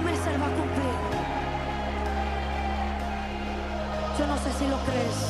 promesa Él va a cumplir. Yo no sé si lo crees.